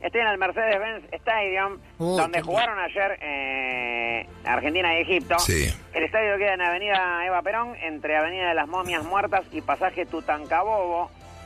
Estoy en el Mercedes-Benz Stadium, donde jugaron ayer Argentina y Egipto. Sí. El estadio queda en Avenida Eva Perón, entre Avenida de las Momias Muertas y Pasaje Tutankabobo.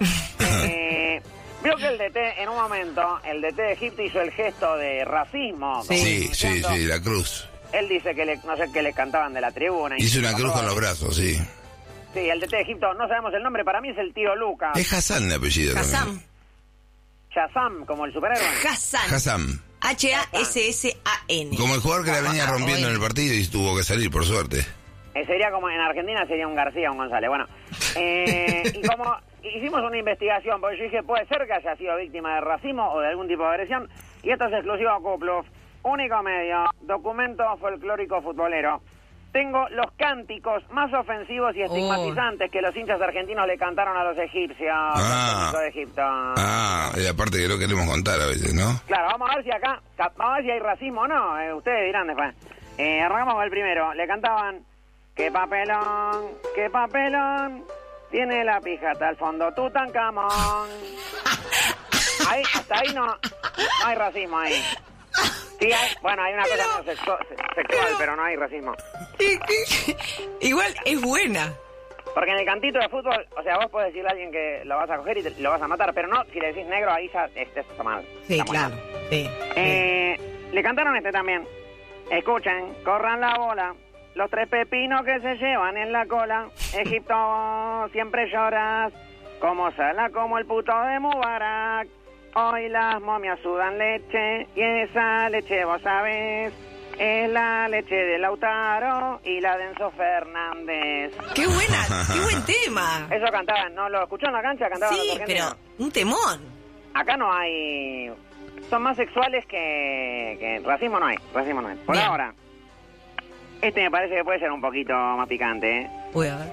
Vio que el DT, en un momento, el DT de Egipto hizo el gesto de racismo. Sí, la cruz. Él dice que no sé qué le cantaban de la tribuna. Hizo una cruz con los brazos, sí. Sí, el DT de Egipto, no sabemos el nombre, para mí es el tío Lucas. Es Hassan de apellido. Hassam. Shazam, como el superhéroe. Hassan. H-A-S-S-A-N. Como el jugador que la venía rompiendo en el partido y tuvo que salir, por suerte. Sería como en Argentina, sería un García, un González. Bueno, y como hicimos una investigación, porque yo dije, puede ser que haya sido víctima de racismo o de algún tipo de agresión, y esto es exclusivo a Kuplus, único medio, documento folclórico futbolero. Tengo los cánticos más ofensivos y estigmatizantes que los hinchas argentinos le cantaron a los egipcios. De Egipto. Y aparte que no queremos contar a veces, ¿no? Claro, vamos a ver si hay racismo o no. Ustedes dirán después. Arrancamos con el primero. Le cantaban, qué papelón, tiene la pijata al fondo, Tutankamón. Hasta ahí no hay racismo ahí. Sí, hay una cosa sexual, pero no hay racismo. Igual es buena. Porque en el cantito de fútbol, o sea, vos podés decirle a alguien que lo vas a coger y lo vas a matar, pero no, si le decís negro, ahí ya está mal. Sí, está claro. Sí. Le cantaron también. Escuchen, corran la bola, los 3 pepinos que se llevan en la cola. Egipto, siempre lloras, como Salah, como el puto de Mubarak. Hoy las momias sudan leche, y esa leche, vos sabés, es la leche de Lautaro y la de Enzo Fernández. ¡Qué buena! ¡Qué buen tema! Eso cantaban, ¿no? ¿Lo escuchó en la cancha? Cantaban Sí, los argentinos. pero un temón. Acá no hay... Son más sexuales que... Racismo no hay. Por Bien. ahora. Me parece que puede ser un poquito más picante, ¿eh? Voy a ver.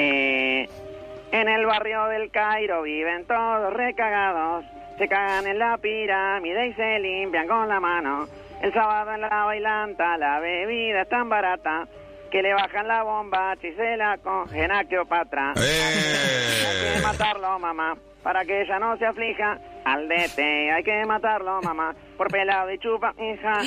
En el barrio del Cairo viven todos recagados. Se cagan en la pirámide y se limpian con la mano. El sábado en la bailanta la bebida es tan barata que le bajan la bombacha y se la cogen a Cleopatra. Hay que matarlo, mamá, para que ella no se aflija. Al DT hay que matarlo, mamá, por pelado y chupa, hija.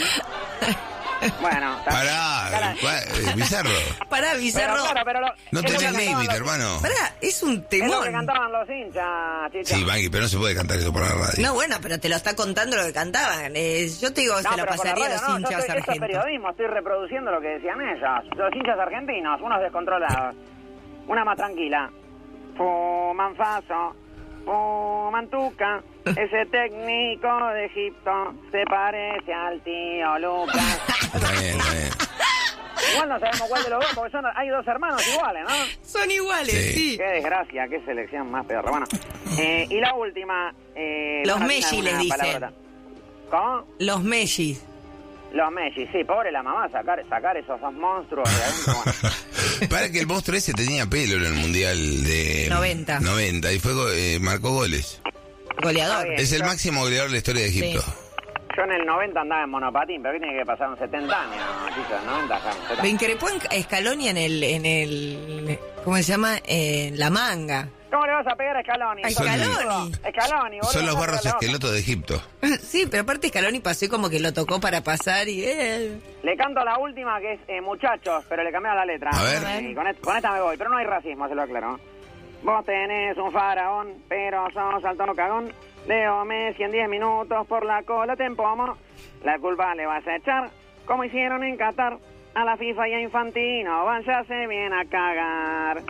Bueno, Pará, Bizarro. Pará, Bizarro. Pero No tenés límite, hermano. Pará, es un es lo que temón. cantaban los hinchas, Chicha. Sí, Maggie, pero no se puede cantar eso por la radio. No, bueno, pero te lo está contando lo que cantaban. Yo te digo, se lo pero por pasaría a la los radio hinchas esto es argentinos. periodismo, estoy reproduciendo lo que decían ellos. Los hinchas argentinos, unos descontrolados. Una más tranquila. Fuman faso, fuman tuca. Ese técnico de Egipto se parece al tío Lucas. Está bien. Igual no sabemos cuál de los dos, porque hay 2 hermanos iguales, ¿no? Son iguales, sí. Qué desgracia, qué selección más pedorra. Bueno, y la última... Los no Messi tiene les una dicen. palabrota. ¿Cómo? Los Messi. Los Messi, sí, pobre la mamá, sacar esos 2 monstruos de adentro. Bueno. Para que el monstruo ese tenía pelo en el Mundial de... 90, y marcó goles. Goleador. Está bien. Es el máximo goleador de la historia de Egipto. Sí. Yo en el 90 andaba en monopatín, pero ¿qué tiene que pasar? 70 años, chicos, 90 acá. Me increpó en Scaloni en el ¿cómo se llama? En la manga. ¿Cómo le vas a pegar a Scaloni? A Scaloni. Scaloni, boludo. Son los barros Sácalo. esquelotos de Egipto. Sí, pero aparte Scaloni pasó y como que lo tocó para pasar y... Le canto la última que es Muchachos, pero le cambiaron la letra. A ver. Y con esta me voy, pero no hay racismo, se lo aclaro. Vos tenés un faraón, pero sos alto cagón. Leo Messi en 10 minutos por la cola te empomo. La culpa le vas a echar, como hicieron en Qatar. A la FIFA y a Infantino, váyase bien a cagar.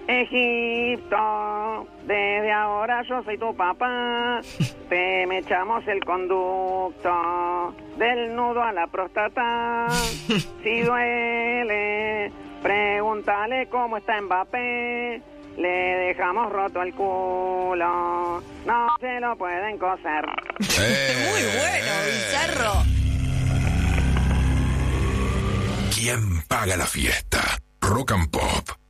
Egipto, desde ahora yo soy tu papá. Te me echamos el conducto del nudo a la próstata. Si duele, pregúntale cómo está Mbappé. Le dejamos roto el culo, no se lo pueden coser. Muy bueno, Bizarro. ¿Quién paga la fiesta? Rock and Pop.